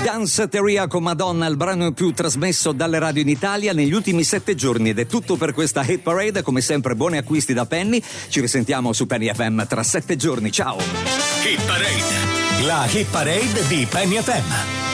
Danceteria con Madonna, il brano più trasmesso dalle radio in Italia negli ultimi 7 giorni, ed è tutto per questa Hit Parade. Come sempre buoni acquisti da Penny, ci risentiamo su Penny FM tra 7 giorni, ciao! Hit Parade, la Hit Parade di Penny FM.